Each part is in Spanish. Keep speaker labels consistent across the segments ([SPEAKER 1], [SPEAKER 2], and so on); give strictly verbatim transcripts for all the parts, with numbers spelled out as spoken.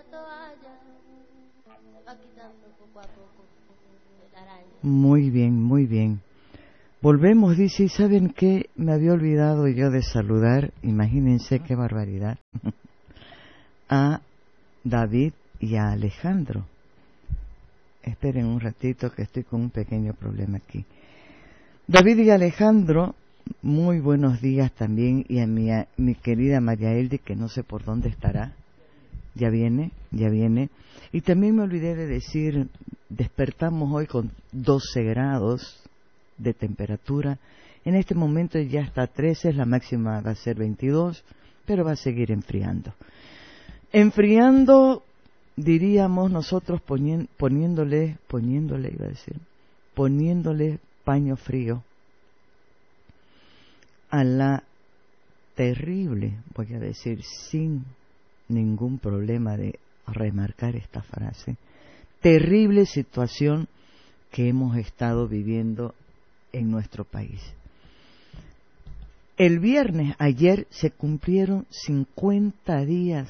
[SPEAKER 1] Muy bien, muy bien. Volvemos, dice, ¿y saben qué? Me había olvidado yo de saludar, imagínense qué barbaridad, a David y a Alejandro. Esperen un ratito que estoy con un pequeño problema aquí. David y Alejandro, muy buenos días también, y a mi, a mi querida María Eldi, que no sé por dónde estará. Ya viene, ya viene. Y también me olvidé de decir, despertamos hoy con doce grados de temperatura. En este momento ya está trece, la máxima va a ser veintidós, pero va a seguir enfriando. Enfriando, diríamos nosotros, poni- poniéndole, poniéndole, iba a decir, poniéndole paño frío a la terrible, voy a decir, sin ningún problema de remarcar esta frase, terrible situación que hemos estado viviendo en nuestro país. El viernes, ayer, se cumplieron cincuenta días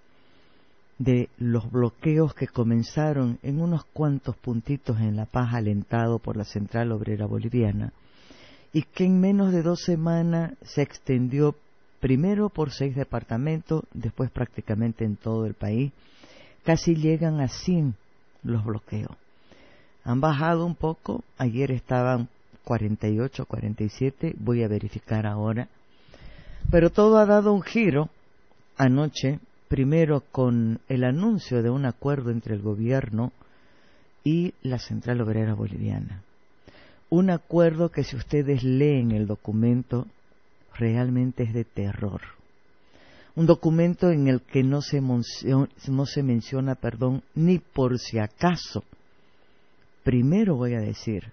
[SPEAKER 1] de los bloqueos que comenzaron en unos cuantos puntitos en La Paz, alentado por la Central Obrera Boliviana, y que en menos de dos semanas se extendió primero por seis departamentos, después prácticamente en todo el país. Casi llegan a cien los bloqueos. Han bajado un poco, ayer estaban cuarenta y ocho, cuarenta y siete, voy a verificar ahora. Pero todo ha dado un giro anoche, primero con el anuncio de un acuerdo entre el gobierno y la Central Obrera Boliviana. Un acuerdo que, si ustedes leen el documento, realmente es de terror. Un documento en el que no se, menciona, no se menciona, perdón, ni por si acaso, primero voy a decir,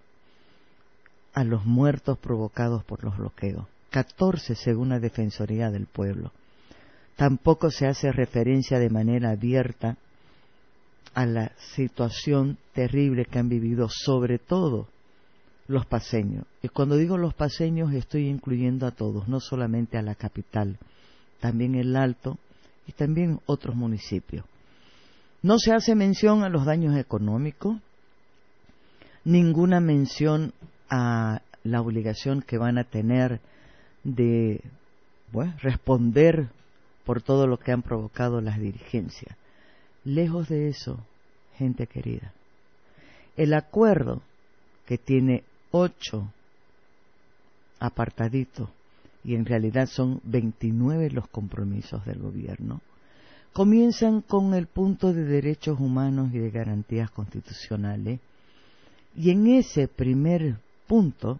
[SPEAKER 1] a los muertos provocados por los bloqueos, catorce según la Defensoría del Pueblo. Tampoco se hace referencia de manera abierta a la situación terrible que han vivido, sobre todo los paceños. Y cuando digo los paceños estoy incluyendo a todos, no solamente a la capital, también el Alto y también otros municipios. No se hace mención a los daños económicos, ninguna mención a la obligación que van a tener de, bueno, responder por todo lo que han provocado las dirigencias. Lejos de eso, gente querida, el acuerdo, que tiene ocho apartaditos, y en realidad son veintinueve los compromisos del gobierno, comienzan con el punto de derechos humanos y de garantías constitucionales, y en ese primer punto,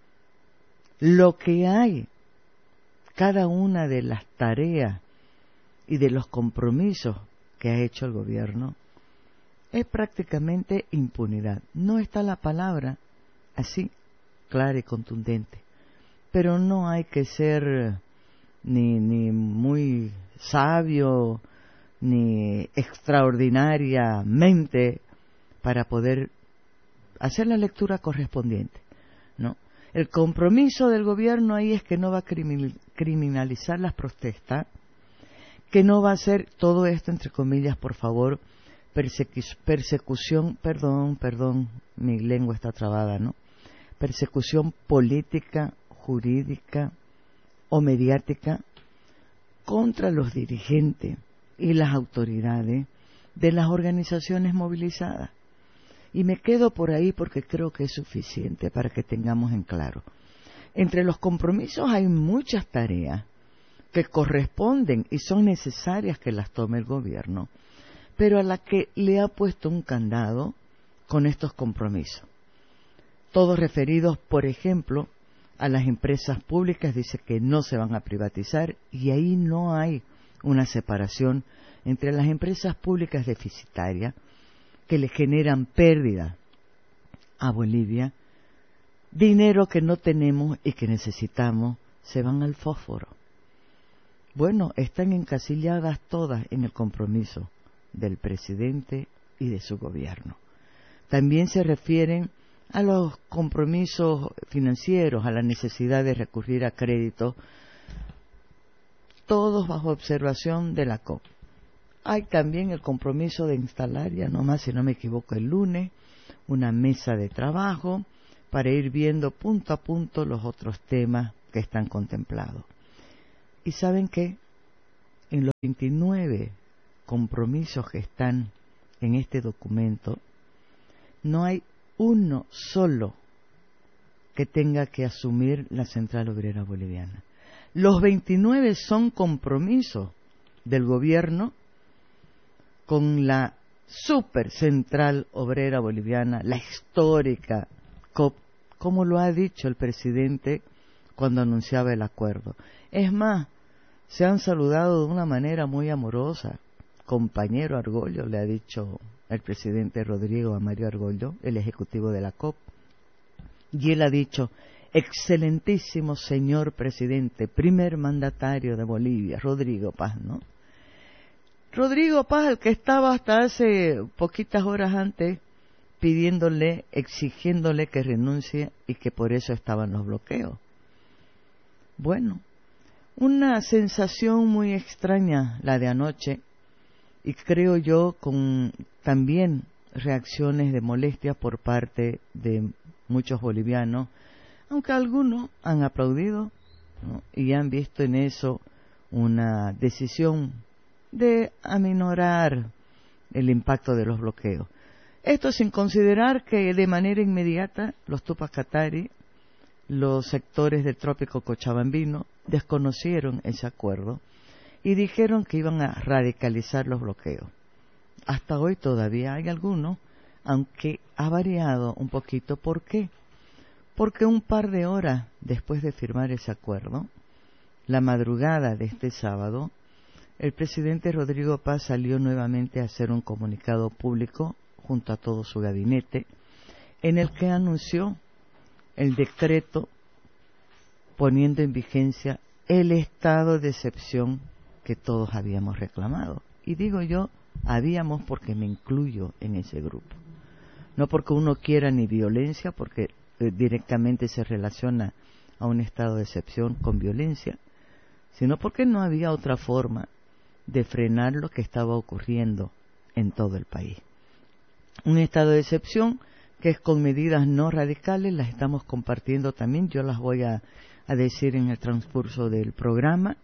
[SPEAKER 1] lo que hay, cada una de las tareas y de los compromisos que ha hecho el gobierno, es prácticamente impunidad. No está la palabra así, clara y contundente, pero no hay que ser ni, ni muy sabio, ni extraordinariamente para poder hacer la lectura correspondiente, ¿no? El compromiso del gobierno ahí es que no va a criminalizar las protestas, que no va a hacer todo esto, entre comillas, por favor, persecu- persecución, perdón, perdón, mi lengua está trabada, ¿no? Persecución política, jurídica o mediática contra los dirigentes y las autoridades de las organizaciones movilizadas. Y me quedo por ahí porque creo que es suficiente para que tengamos en claro. Entre los compromisos hay muchas tareas que corresponden y son necesarias que las tome el gobierno, pero a la que le ha puesto un candado con estos compromisos. Todos referidos, por ejemplo, a las empresas públicas, dice que no se van a privatizar, y ahí no hay una separación entre las empresas públicas deficitarias, que le generan pérdida a Bolivia, dinero que no tenemos y que necesitamos, se van al fósforo. Bueno, están encasilladas todas en el compromiso del presidente y de su gobierno. También se refieren a los compromisos financieros, a la necesidad de recurrir a crédito, todos bajo observación de la C O P. Hay también el compromiso de instalar, ya nomás si no me equivoco, el lunes, una mesa de trabajo para ir viendo punto a punto los otros temas que están contemplados. ¿Y saben qué? En los veintinueve compromisos que están en este documento, no hay uno solo que tenga que asumir la Central Obrera Boliviana. Los veintinueve son compromisos del gobierno con la Super Central Obrera Boliviana, la histórica C O P, como lo ha dicho el presidente cuando anunciaba el acuerdo. Es más, se han saludado de una manera muy amorosa. Compañero Argollo, le ha dicho el presidente Rodrigo a Mario Argollo, el ejecutivo de la C O P, y él ha dicho: excelentísimo señor presidente, primer mandatario de Bolivia, Rodrigo Paz, ¿no? Rodrigo Paz, el que estaba hasta hace poquitas horas antes pidiéndole, exigiéndole que renuncie y que por eso estaban los bloqueos. Bueno, una sensación muy extraña la de anoche, y creo yo con también reacciones de molestia por parte de muchos bolivianos, aunque algunos han aplaudido, ¿no?, y han visto en eso una decisión de aminorar el impacto de los bloqueos. Esto sin considerar que de manera inmediata los Tupac Katari, los sectores del trópico cochabambino, desconocieron ese acuerdo y dijeron que iban a radicalizar los bloqueos. Hasta hoy todavía hay algunos, aunque ha variado un poquito. ¿Por qué? Porque un par de horas después de firmar ese acuerdo, la madrugada de este sábado, el presidente Rodrigo Paz salió nuevamente a hacer un comunicado público junto a todo su gabinete, en el que anunció el decreto poniendo en vigencia el estado de excepción que todos habíamos reclamado. Y digo yo, habíamos porque me incluyo en ese grupo. No porque uno quiera ni violencia, porque eh, directamente se relaciona a un estado de excepción con violencia, sino porque no había otra forma de frenar lo que estaba ocurriendo en todo el país. Un estado de excepción que es con medidas no radicales, las estamos compartiendo también, yo las voy a, a decir en el transcurso del programa,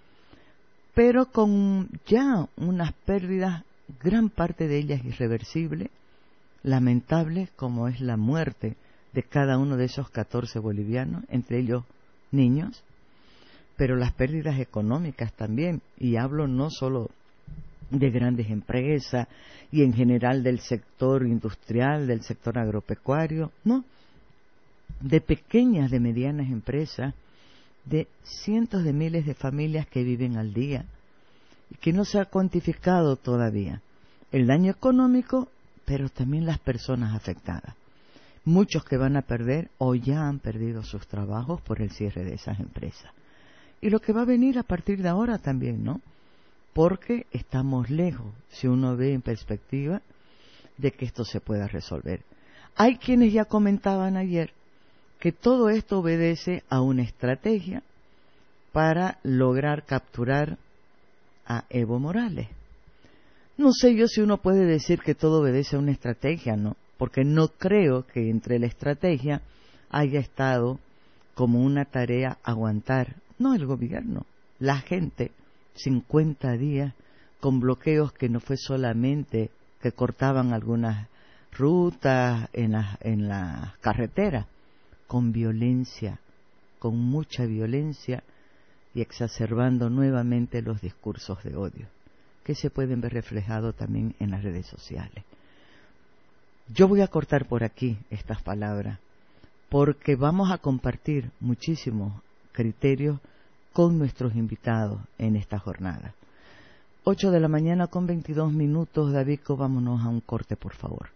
[SPEAKER 1] pero con ya unas pérdidas, gran parte de ellas irreversibles, lamentables, como es la muerte de cada uno de esos catorce bolivianos, entre ellos niños, pero las pérdidas económicas también, y hablo no solo de grandes empresas y en general del sector industrial, del sector agropecuario, no, de pequeñas, de medianas empresas, de cientos de miles de familias que viven al día y que no se ha cuantificado todavía el daño económico, pero también las personas afectadas. Muchos que van a perder o ya han perdido sus trabajos por el cierre de esas empresas. Y lo que va a venir a partir de ahora también, ¿no? Porque estamos lejos, si uno ve en perspectiva, de que esto se pueda resolver. Hay quienes ya comentaban ayer que todo esto obedece a una estrategia para lograr capturar a Evo Morales. No sé yo si uno puede decir que todo obedece a una estrategia, ¿no? Porque no creo que entre la estrategia haya estado como una tarea aguantar, no el gobierno, la gente, cincuenta días con bloqueos que no fue solamente que cortaban algunas rutas en las en las carreteras, con violencia, con mucha violencia y exacerbando nuevamente los discursos de odio, que se pueden ver reflejados también en las redes sociales. Yo voy a cortar por aquí estas palabras, porque vamos a compartir muchísimos criterios con nuestros invitados en esta jornada. ocho de la mañana con veintidós minutos, Davico, vámonos a un corte, por favor.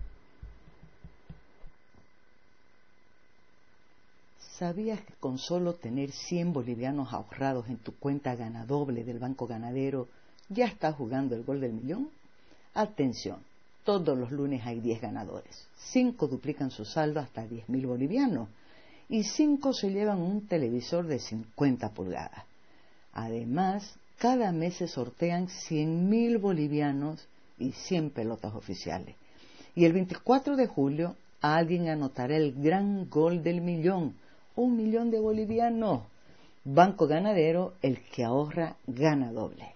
[SPEAKER 1] ¿Sabías que con solo tener cien bolivianos ahorrados en tu cuenta ganadoble del Banco Ganadero ya estás jugando el gol del millón? Atención, todos los lunes hay diez ganadores. cinco duplican su saldo hasta diez mil bolivianos y cinco se llevan un televisor de cincuenta pulgadas. Además, cada mes se sortean cien mil bolivianos y cien pelotas oficiales. Y el veinticuatro de julio alguien anotará el gran gol del millón, un millón de bolivianos. Banco Ganadero, el que ahorra gana doble.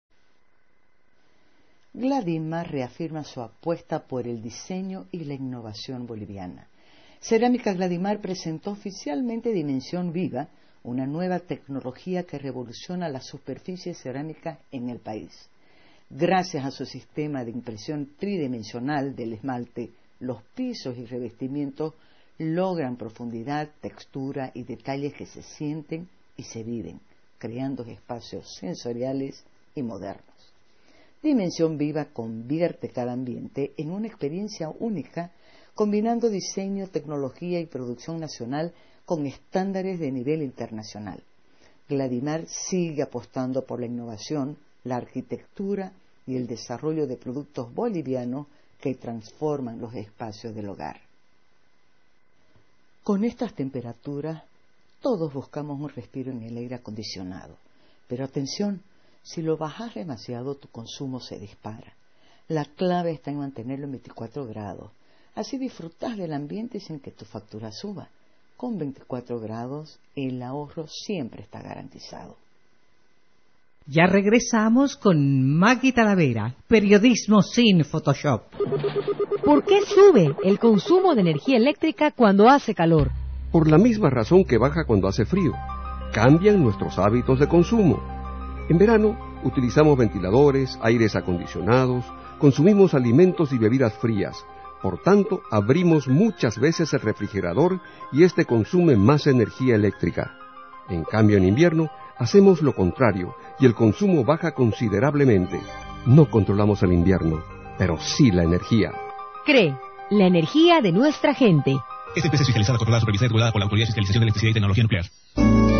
[SPEAKER 1] Gladimar reafirma su apuesta por el diseño y la innovación boliviana. Cerámica Gladimar presentó oficialmente Dimensión Viva, una nueva tecnología que revoluciona las superficies cerámicas en el país. Gracias a su sistema de impresión tridimensional del esmalte, los pisos y revestimientos logran profundidad, textura y detalles que se sienten y se viven, creando espacios sensoriales y modernos. Dimensión Viva convierte cada ambiente en una experiencia única, combinando diseño, tecnología y producción nacional con estándares de nivel internacional. Gladimar sigue apostando por la innovación, la arquitectura y el desarrollo de productos bolivianos que transforman los espacios del hogar. Con estas temperaturas, todos buscamos un respiro en el aire acondicionado. Pero atención, si lo bajas demasiado, tu consumo se dispara. La clave está en mantenerlo en veinticuatro grados. Así disfrutas del ambiente sin que tu factura suba. Con veinticuatro grados, el ahorro siempre está garantizado.
[SPEAKER 2] Ya regresamos con Maggie Talavera, periodismo sin Photoshop.
[SPEAKER 3] ¿Por qué sube el consumo de energía eléctrica cuando hace calor?
[SPEAKER 4] Por la misma razón que baja cuando hace frío. Cambian nuestros hábitos de consumo. En verano utilizamos ventiladores, aires acondicionados, consumimos alimentos y bebidas frías. Por tanto, abrimos muchas veces el refrigerador y este consume más energía eléctrica. En cambio, en invierno, hacemos lo contrario y el consumo baja considerablemente. No controlamos el invierno, pero sí la energía.
[SPEAKER 3] C R E, la energía de nuestra gente.
[SPEAKER 5] Esta empresa es fiscalizada, controlada, supervisada y regulada por la Autoridad de Fiscalización de Electricidad y Tecnología Nuclear.